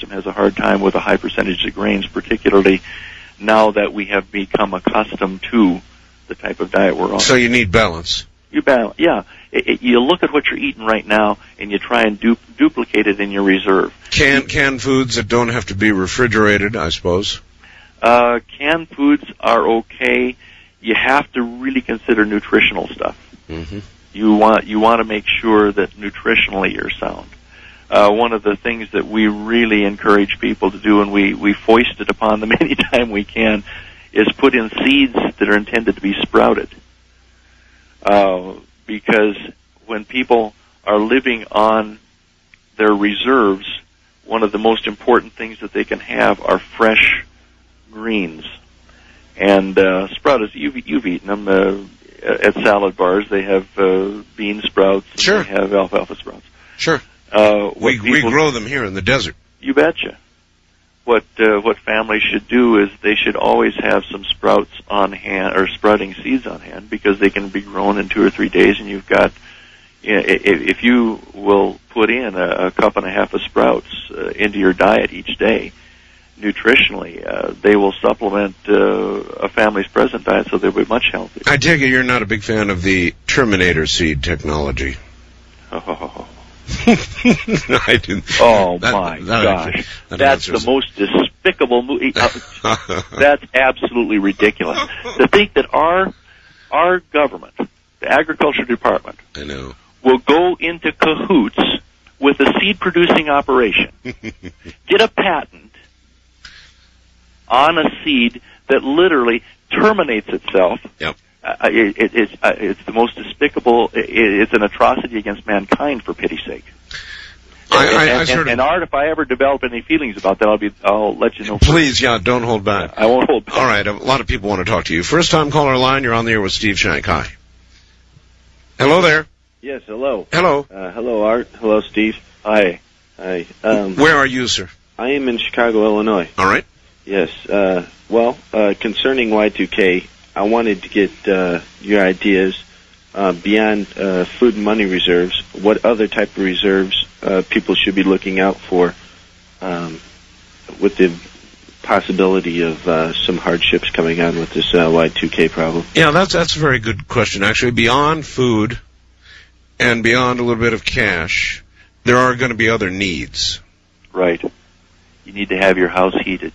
system has a hard time with a high percentage of grains, particularly now that we have become accustomed to the type of diet we're on. So you need balance. You balance, yeah. You look at what you're eating right now, and you try and duplicate it in your reserve. Canned foods that don't have to be refrigerated, I suppose. Canned foods are okay. You have to really consider nutritional stuff. Mm-hmm. You want to make sure that nutritionally you're sound. One of the things that we really encourage people to do, and we foist it upon them anytime we can, is put in seeds that are intended to be sprouted. Because when people are living on their reserves, one of the most important things that they can have are fresh greens. And sprouted, you've eaten them at salad bars. They have bean sprouts. Sure. And they have alfalfa sprouts. Sure. We grow them here in the desert. You betcha. What families should do is they should always have some sprouts on hand, or sprouting seeds on hand, because they can be grown in 2 or 3 days, and you've got, if you will put in a cup and a half of sprouts into your diet each day, nutritionally, they will supplement a family's present diet, so they'll be much healthier. I take it you're not a big fan of the Terminator seed technology. Oh. I didn't. Oh, my gosh. That's the most despicable movie. That's absolutely ridiculous. To think that our government, the Agriculture Department, I know, will go into cahoots with a seed-producing operation, get a patent on a seed that literally terminates itself. Yep. It's the most despicable. It's an atrocity against mankind, for pity's sake. And Art, if I ever develop any feelings about that, I'll let you know. Please, yeah, don't hold back. I won't hold back. All right, a lot of people want to talk to you. First time caller line, you're on the air with Steve Shank. Hi. Hello there. Yes, hello. Hello. Hello, Art. Hello, Steve. Hi. Hi. Where are you, sir? I am in Chicago, Illinois. All right. Yes. Concerning Y2K, I wanted to get your ideas beyond food and money reserves. What other type of reserves people should be looking out for with the possibility of some hardships coming on with this Y2K problem? Yeah, that's a very good question. Actually, beyond food and beyond a little bit of cash, there are going to be other needs. Right. You need to have your house heated.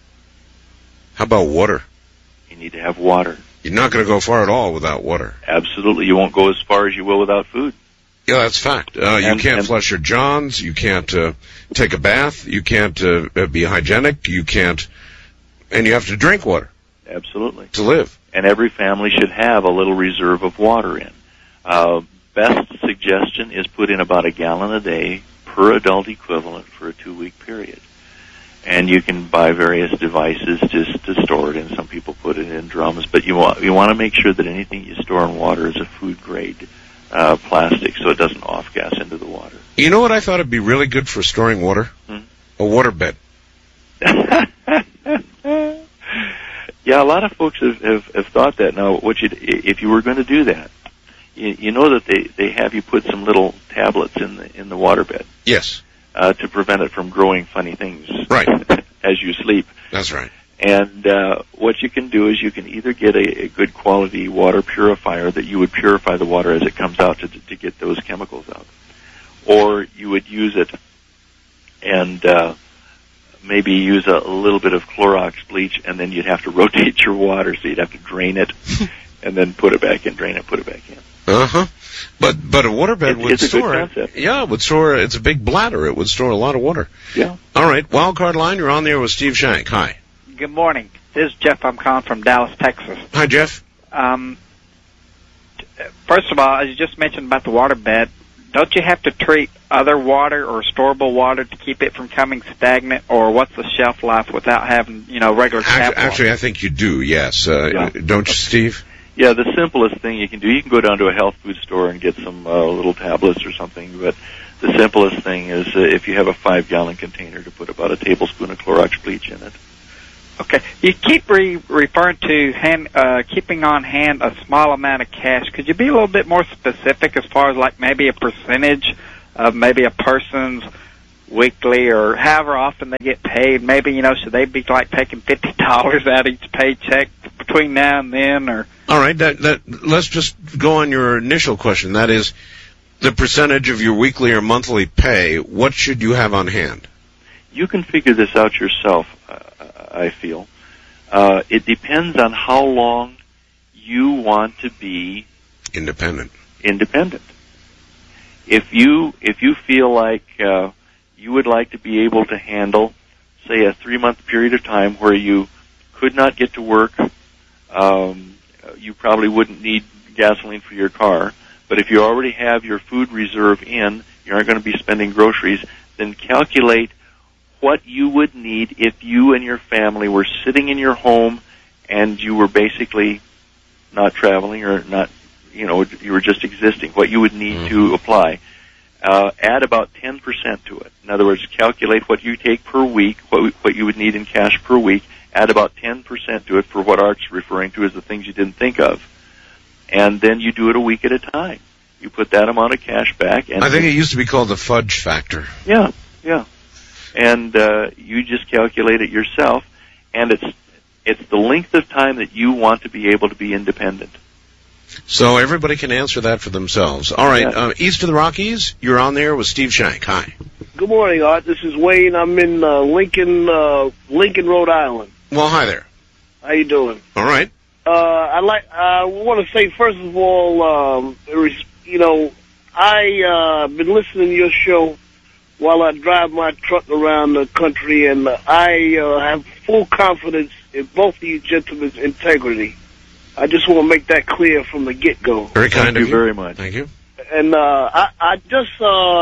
How about water? You need to have water. You're not going to go far at all without water. Absolutely. You won't go as far as you will without food. Yeah, that's fact. You can't flush your johns. You can't take a bath. You can't be hygienic. You can't, and you have to drink water. Absolutely. To live. And every family should have a little reserve of water in. Best suggestion is put in about a gallon a day per adult equivalent for a 2-week period. And you can buy various devices just to store it in. Some people put it in drums, but you want to make sure that anything you store in water is a food grade plastic, so it doesn't off gas into the water. You know what I thought would be really good for storing water? A water bed. Yeah, a lot of folks have thought that. Now, if you were going to do that, you know that they have you put some little tablets in the water bed. Yes. To prevent it from growing funny things. Right. As you sleep. That's right. And what you can do is you can either get a good quality water purifier that you would purify the water as it comes out to get those chemicals out. Or you would use it and maybe use a little bit of Clorox bleach, and then you'd have to rotate your water, so you'd have to drain it and then put it back in, drain it, put it back in. Uh-huh. But a waterbed would store a good concept. Yeah, it would store. It's a big bladder. It would store a lot of water. Yeah. All right, Wildcard Line, you're on there with Steve Shank. Hi. Good morning. This is Jeff. I'm calling from Dallas, Texas. Hi, Jeff. First of all, as you just mentioned about the waterbed, don't you have to treat other water or storable water to keep it from becoming stagnant, or what's the shelf life without having, regular tap water? Actually, I think you do, yes. Don't you, Steve? Yeah, the simplest thing you can do, you can go down to a health food store and get some little tablets or something, but the simplest thing is if you have a 5-gallon container, to put about a tablespoon of Clorox bleach in it. Okay. You keep referring to keeping on hand a small amount of cash. Could you be a little bit more specific as far as like maybe a percentage of maybe a person's weekly or however often they get paid? Maybe, should they be like taking $50 out each paycheck between now and then? Or all right, let's just go on your initial question. That is, the percentage of your weekly or monthly pay, what should you have on hand? You can figure this out yourself, I feel. It depends on how long you want to be independent. If you feel like you would like to be able to handle, say, a 3-month period of time where you could not get to work, you probably wouldn't need gasoline for your car. But if you already have your food reserve in, you aren't going to be spending groceries, then calculate what you would need if you and your family were sitting in your home and you were basically not traveling or not, you were just existing, what you would need to apply. Add about 10% to it. In other words, calculate what you take per week, what you would need in cash per week, add about 10% to it for what Art's referring to as the things you didn't think of. And then you do it a week at a time. You put that amount of cash back. And I think it used to be called the fudge factor. Yeah. And you just calculate it yourself, and it's the length of time that you want to be able to be independent. So everybody can answer that for themselves. All right, yeah. East of the Rockies, you're on there with Steve Shank. Hi. Good morning, Art. This is Wayne. I'm in Lincoln, Rhode Island. Well, hi there. How you doing? All right. I want to say, first of all, I've been listening to your show while I drive my truck around the country, and I have full confidence in both of you gentlemen's integrity. I just want to make that clear from the get-go. Very kind of you. Very much. Thank you. And I just,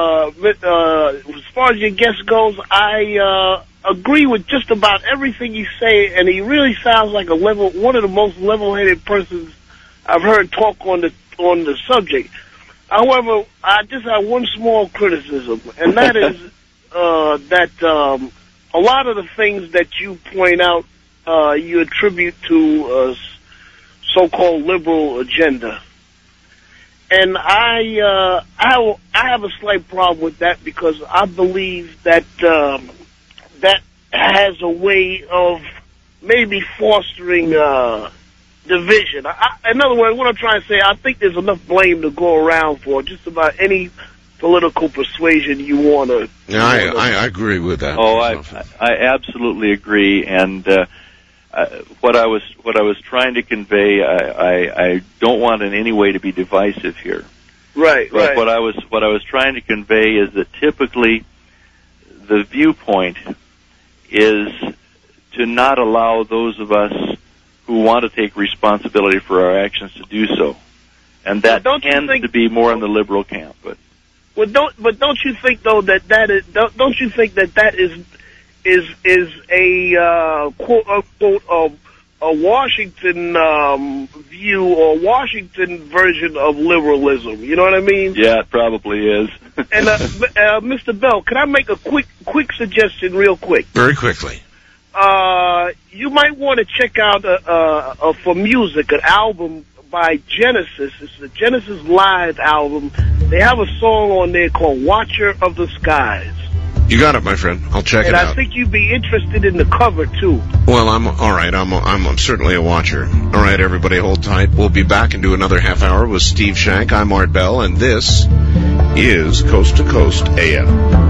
as far as your guest goes, I agree with just about everything you say, and he really sounds like one of the most level-headed persons I've heard talk on the subject. However, I just have one small criticism, and that is that a lot of the things that you point out, you attribute to a so-called liberal agenda. And I have a slight problem with that because I believe that that has a way of maybe fostering division. In other words, what I'm trying to say, I think there's enough blame to go around for just about any political persuasion you want to. Yeah, I agree with that. Oh, I absolutely agree. And what I was trying to convey, I don't want in any way to be divisive here. Right. But what I was trying to convey is that typically the viewpoint is to not allow those of us who want to take responsibility for our actions to do so, and that tends to be more in the liberal camp. But don't you think though don't you think that is a quote unquote a Washington view or Washington version of liberalism? You know what I mean? Yeah, it probably is. And Mr. Bell, can I make a quick suggestion, real quick? Very quickly. You might want to check out for music an album by Genesis. It's the Genesis Live album. They have a song on there called "Watcher of the Skies." You got it, my friend. I'll check it out. And I think you'd be interested in the cover too. Well, I'm all right. I'm certainly a watcher. All right, everybody, hold tight. We'll be back and do another half hour with Steve Shank. I'm Art Bell, and this is Coast to Coast AM.